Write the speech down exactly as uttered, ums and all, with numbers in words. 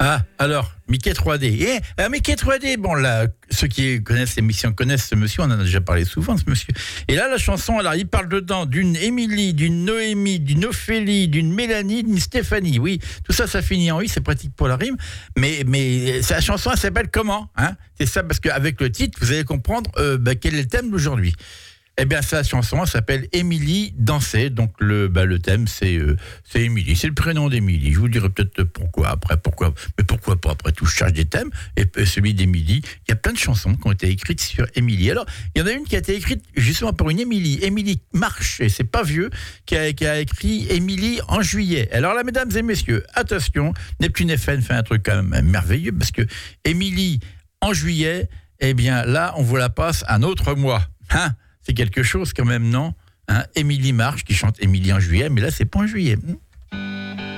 Ah, alors, Mickey trois D. Eh, ah, Mickey trois D, bon là, ceux qui connaissent l'émission connaissent ce monsieur, on en a déjà parlé souvent, ce monsieur. Et là, la chanson, alors, il parle dedans d'une Émilie, d'une Noémie, d'une Ophélie, d'une Mélanie, d'une Stéphanie. Oui, tout ça, ça finit en « i », c'est pratique pour la rime. Mais, mais la chanson, elle s'appelle comment, hein? C'est ça, parce qu'avec le titre, vous allez comprendre euh, bah, quel est le thème d'aujourd'hui. Eh bien, sa chanson elle s'appelle Émilie dansait. Donc, le, bah, le thème, c'est, euh, c'est Émilie. C'est le prénom d'Émilie. Je vous dirai peut-être pourquoi après. Pourquoi, mais pourquoi pas après tout, je cherche des thèmes. Et euh, celui d'Émilie, il y a plein de chansons qui ont été écrites sur Émilie. Alors, il y en a une qui a été écrite justement par une Émilie. Émilie Marche, et c'est pas vieux, qui a, qui a écrit Émilie en juillet. Alors là, mesdames et messieurs, attention, Neptune F M fait un truc quand même merveilleux parce que Émilie en juillet, eh bien là, on vous la passe un autre mois. Hein? C'est quelque chose quand même, non? Hein, Émilie Marche qui chante Émilie en juillet, mais là, c'est pas en juillet.